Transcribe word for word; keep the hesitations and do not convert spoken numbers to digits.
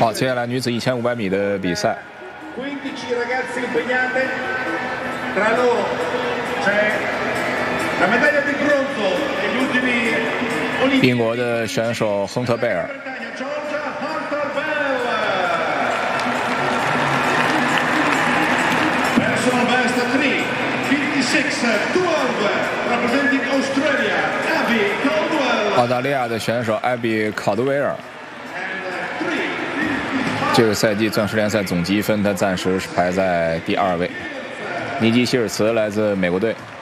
好，接下来女子一千五百米的比赛。英国的选手亨特贝尔。澳大利亚的选手艾比·考德维尔。这个赛季钻石联赛总积分，他暂时是排在第二位。尼基希尔茨来自美国队。